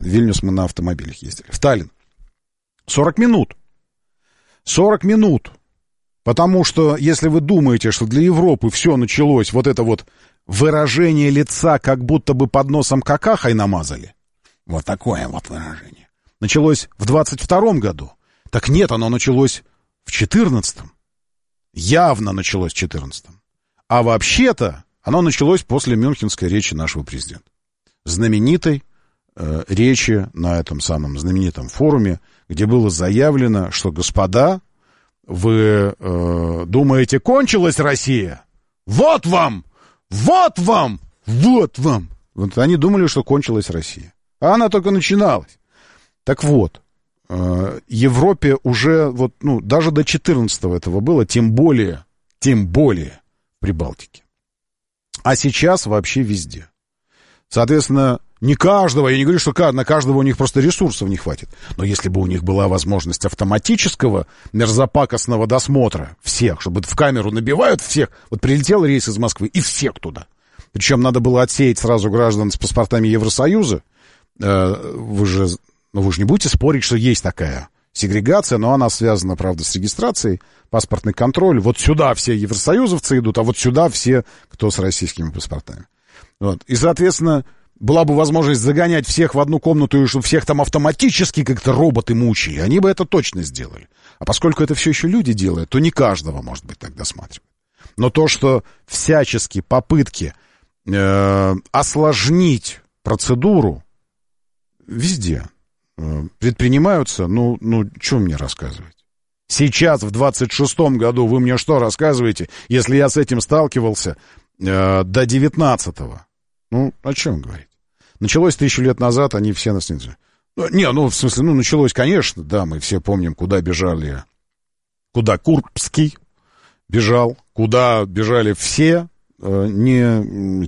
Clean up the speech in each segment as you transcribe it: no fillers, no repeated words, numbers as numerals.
Вильнюс мы на автомобилях ездили. В Таллин. 40 минут. 40 минут. Потому что, если вы думаете, что для Европы все началось, вот это вот выражение лица, как будто бы под носом какахой намазали. Вот такое вот выражение. Началось в 22-м году. Так нет, оно началось в 14-м. Явно началось в 14-м. А вообще-то оно началось после мюнхенской речи нашего президента. Знаменитой речи на этом самом знаменитом форуме, где было заявлено, что, господа, вы думаете, кончилась Россия? Вот вам! Вот вам! Вот вам! Вот они думали, что кончилась Россия. А она только начиналась. Так вот, Европе уже, вот, ну, даже до 14-го этого было, тем более в Прибалтике. А сейчас вообще везде. Соответственно, не каждого, я не говорю, что на каждого у них просто ресурсов не хватит. Но если бы у них была возможность автоматического мерзопакостного досмотра всех, чтобы в камеру набивают всех, вот прилетел рейс из Москвы, и всех туда. Причем надо было отсеять сразу граждан с паспортами Евросоюза. Вы же не будете спорить, что есть такая сегрегация, но она связана, правда, с регистрацией, паспортный контроль. Вот сюда все евросоюзовцы идут, а вот сюда все, кто с российскими паспортами. Вот. И, соответственно, была бы возможность загонять всех в одну комнату, и чтобы всех там автоматически как-то роботы мучили, они бы это точно сделали. А поскольку это все еще люди делают, то не каждого, может быть, так досматривают. Но то, что всячески попытки осложнить процедуру везде предпринимаются, ну, что мне рассказывать? Сейчас, в 26-м году, вы мне что рассказываете, если я с этим сталкивался до 19-го? Ну, о чем говорить? Началось 1000 лет назад, они все нас не... в смысле, началось, конечно, да, мы все помним, куда бежали, куда Курбский бежал, куда бежали все, не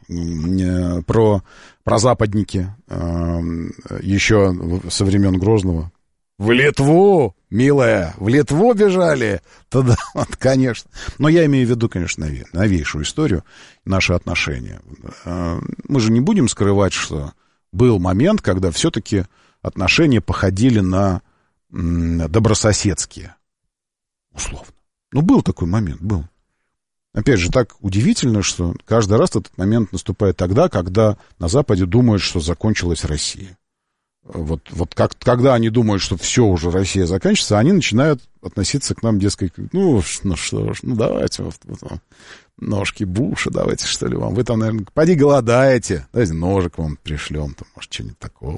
прозападники, еще со времен Грозного. В Литву, милая, в Литву бежали? Туда, вот, конечно. Но я имею в виду, конечно, новейшую историю, наши отношения. Мы же не будем скрывать, что был момент, когда все-таки отношения походили на добрососедские, условно. Был такой момент, был. Опять же, так удивительно, что каждый раз этот момент наступает тогда, когда на Западе думают, что закончилась Россия. Вот когда они думают, что все уже, Россия заканчивается, они начинают относиться к нам, дескать, что ж, давайте, ножки Буша, давайте, что ли, вам. Вы там, наверное, поди голодаете, давайте ножик вам пришлем, там, может, что-нибудь такого.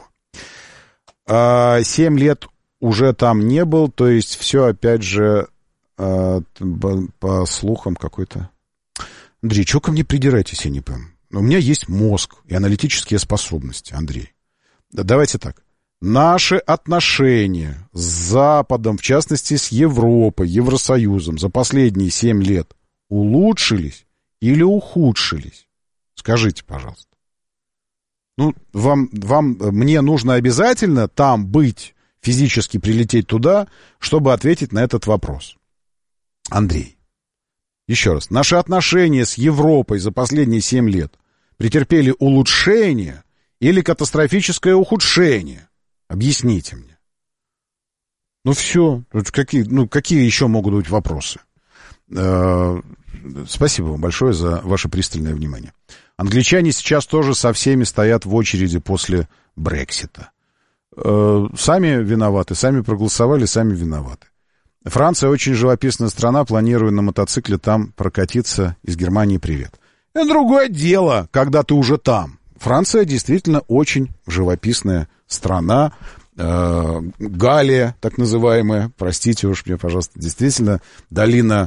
7 лет уже там не был, то есть все, опять же, по слухам какой-то... Андрей, чего ко мне придираетесь, я не пойму? У меня есть мозг и аналитические способности, Андрей. Давайте так. Наши отношения с Западом, в частности с Европой, Евросоюзом за последние 7 лет улучшились или ухудшились? Скажите, пожалуйста. Мне нужно обязательно там быть, физически прилететь туда, чтобы ответить на этот вопрос. Андрей, еще раз. Наши отношения с Европой за последние 7 лет претерпели улучшение или катастрофическое ухудшение? Объясните мне. Все. Какие еще могут быть вопросы? Спасибо вам большое за ваше пристальное внимание. Англичане сейчас тоже со всеми стоят в очереди после Брексита. Сами виноваты, сами проголосовали, сами виноваты. Франция очень живописная страна, планирую на мотоцикле там прокатиться. Из Германии привет. Это другое дело, когда ты уже там. Франция действительно очень живописная страна. Галлия, так называемая, простите уж мне, пожалуйста, действительно, долина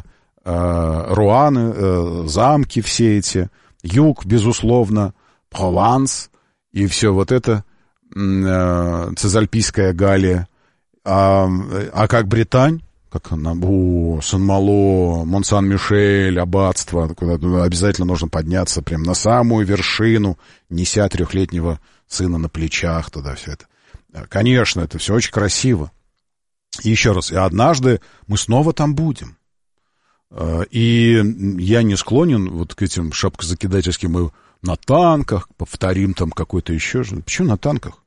Руаны, замки все эти, юг, безусловно, Прованс и все вот это, Цезальпийская Галлия. А как Британь? Как она? Сен-Мало, Мон-Сан-Мишель, аббатство, куда обязательно нужно подняться прям на самую вершину, неся 3-летнего сына на плечах, туда все это. Конечно, это все очень красиво. И еще раз, и однажды мы снова там будем. И я не склонен вот к этим шапкозакидательским, мы на танках повторим там какой-то еще. Почему на танках?